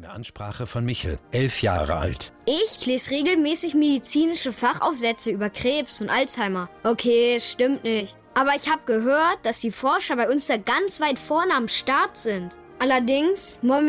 Eine Ansprache von Michel, 11 Jahre alt. Ich lese regelmäßig medizinische Fachaufsätze über Krebs und Alzheimer. Okay, stimmt nicht. Aber ich habe gehört, dass die Forscher bei uns da ganz weit vorne am Start sind. Allerdings wollen